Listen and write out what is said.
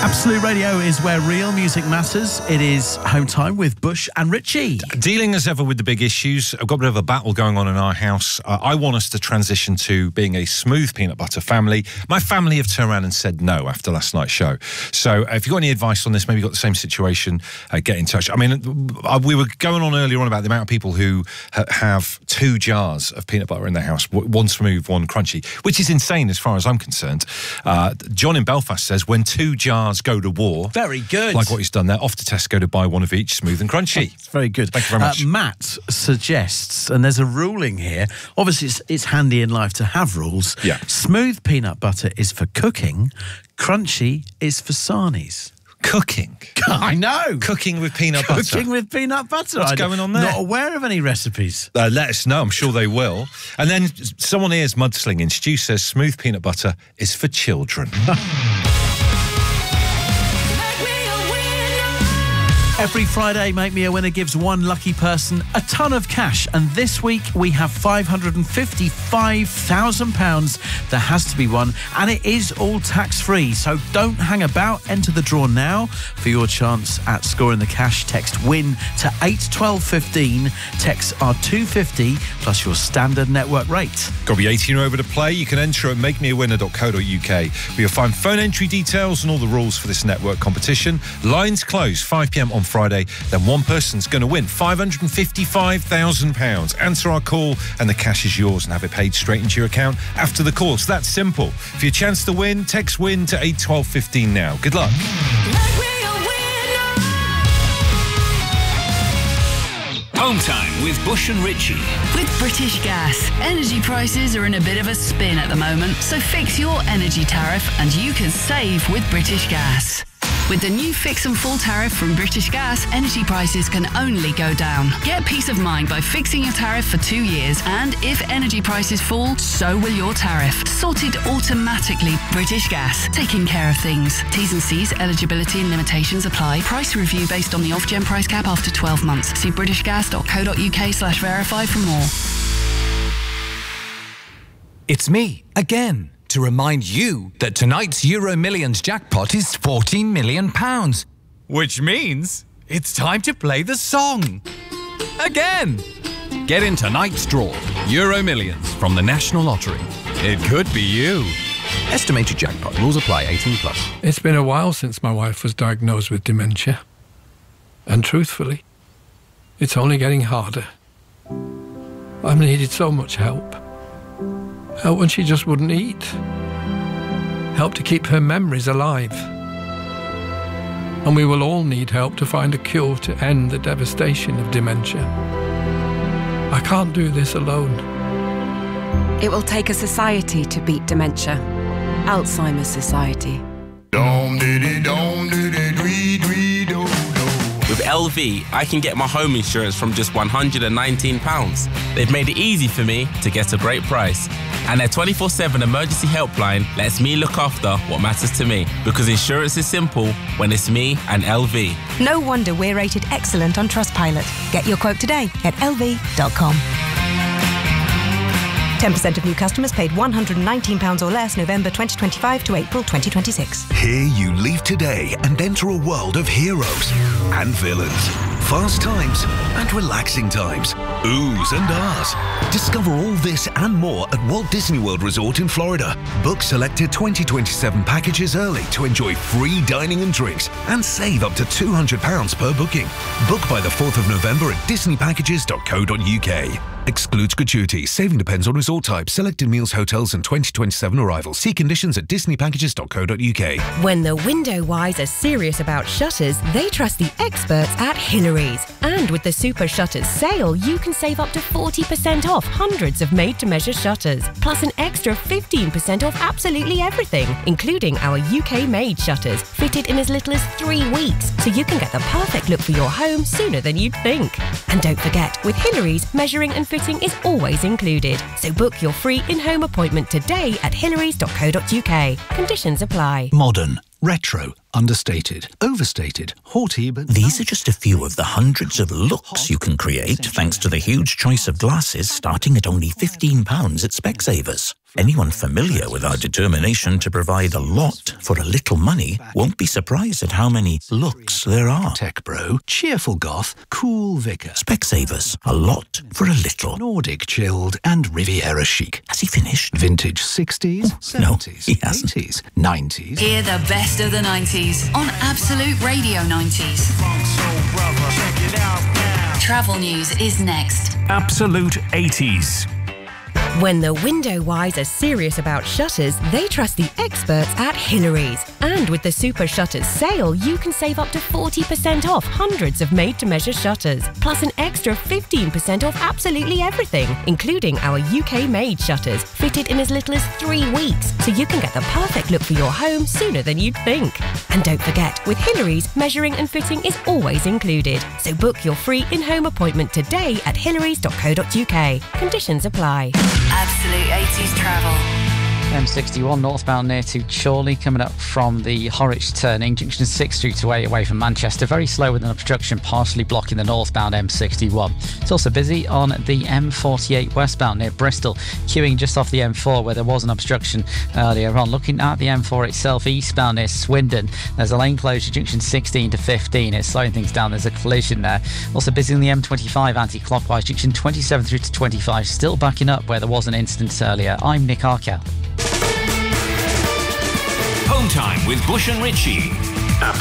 Absolute Radio is where real music matters. It is home time with Bush and Richie. Dealing as ever with the big issues. I've got a bit of a battle going on in our house. I want us to transition to being a smooth peanut butter family. My family have turned around and said no after last night's show. So if you've got any advice on this, maybe you've got the same situation, get in touch. I mean, we were going on earlier on about the amount of people who have 2 jars of peanut butter in their house, one smooth, one crunchy, which is insane as far as I'm concerned. John in Belfast says when 2 jars go to war. Very good. Like what he's done there. Off to Tesco to buy one of each, smooth and crunchy. It's very good. Thank you very much. Matt suggests, and there's a ruling here, obviously it's handy in life to have rules. Yeah. Smooth peanut butter is for cooking, crunchy is for sarnies. Cooking? I know. Cooking with peanut butter. Cooking with peanut butter. What's going on there? Not aware of any recipes. Let us know. I'm sure they will. And then someone here's mudslinging. Stu says smooth peanut butter is for children. Every Friday, Make Me a Winner gives one lucky person a ton of cash. And this week, we have £555,000 that has to be won. And it is all tax-free. So don't hang about. Enter the draw now for your chance at scoring the cash. Text WIN to 81215. Texts are $2.50 plus your standard network rate. Got to be 18 or over to play. You can enter at makemeawinner.co.uk, where you'll find phone entry details and all the rules for this network competition. Lines close 5 p.m. on Friday. Then one person's going to win £555,000. Answer our call and the cash is yours and have it paid straight into your account after the call. So that's simple. For your chance to win, text WIN to 81215 now. Good luck. Home time with Bush and Richie. With British Gas, energy prices are in a bit of a spin at the moment, so fix your energy tariff and you can save with British Gas. With the new Fix and Full tariff from British Gas, energy prices can only go down. Get peace of mind by fixing your tariff for 2 years, and if energy prices fall, so will your tariff. Sorted automatically. British Gas, taking care of things. T's and C's, eligibility and limitations apply. Price review based on the off-gen price cap after 12 months. See britishgas.co.uk/verify for more. It's me, again, to remind you that tonight's Euro Millions jackpot is £14 million. Which means it's time to play the song. Again. Get in tonight's draw. Euro Millions from the National Lottery. It could be you. Estimated jackpot. Rules apply. 18+. It's been a while since my wife was diagnosed with dementia. And truthfully, it's only getting harder. I've needed so much help. Help when she just wouldn't eat. Help to keep her memories alive. And we will all need help to find a cure to end the devastation of dementia. I can't do this alone. It will take a society to beat dementia. Alzheimer's Society. With LV, I can get my home insurance from just £119. They've made it easy for me to get a great price. And their 24/7 emergency helpline lets me look after what matters to me. Because insurance is simple when it's me and LV. No wonder we're rated excellent on Trustpilot. Get your quote today at lv.com. 10% of new customers paid £119 or less November 2025 to April 2026. Here you leave today and enter a world of heroes and villains, fast times and relaxing times, oohs and ahs. Discover all this and more at Walt Disney World Resort in Florida. Book selected 2027 packages early to enjoy free dining and drinks and save up to £200 per booking. Book by the 4th of November at disneypackages.co.uk. Excludes gratuities. Saving depends on resort type, selected meals, hotels and 2027 arrivals. See conditions at disneypackages.co.uk. When the window wise are serious about shutters, they trust the experts at Hillary's. And with the Super Shutters sale, you can save up to 40% off hundreds of made-to-measure shutters, plus an extra 15% off absolutely everything, including our UK-made shutters, fitted in as little as 3 weeks, so you can get the perfect look for your home sooner than you'd think. And don't forget, with Hillary's, measuring and fitting is always included. So book your free in-home appointment today at hillarys.co.uk. Conditions apply. Modern, retro, understated, overstated, haughty, but... These are just a few of the hundreds of looks you can create thanks to the huge choice of glasses starting at only £15 at Specsavers. Anyone familiar with our determination to provide a lot for a little money won't be surprised at how many looks there are. Tech Bro, cheerful goth, cool vicar. Specsavers, a lot for a little. Nordic chilled and Riviera chic. Has he finished? Vintage 60s, 70s, no, he hasn't. 80s, 90s. Hear the best of the 90s on Absolute Radio 90s. Travel news is next. Absolute 80s. When the window wise are serious about shutters, they trust the experts at Hillary's. And with the Super Shutters sale, you can save up to 40% off hundreds of made-to-measure shutters, plus an extra 15% off absolutely everything, including our UK-made shutters, fitted in as little as 3 weeks, so you can get the perfect look for your home sooner than you'd think. And don't forget, with Hillary's, measuring and fitting is always included. So book your free in-home appointment today at hillarys.co.uk. Conditions apply. Absolute 80s travel. M61 northbound near to Chorley, coming up from the Horwich turning, junction 6 through to 8 away from Manchester. Very slow with an obstruction partially blocking the northbound M61. It's also busy on the M48 westbound near Bristol, queuing just off the M4 where there was an obstruction earlier on. Looking at the M4 itself, eastbound near Swindon, there's a lane closure, junction 16 to 15. It's slowing things down. There's a collision there. Also busy on the M25 anti-clockwise, junction 27 through to 25, still backing up where there was an incident earlier. I'm Nick Arkell. Home time with Bush and Ritchie.